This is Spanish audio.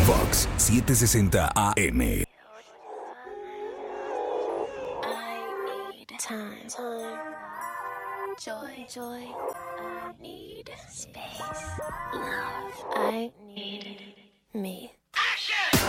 Vox 760 AM. I need time. Joy. I need space.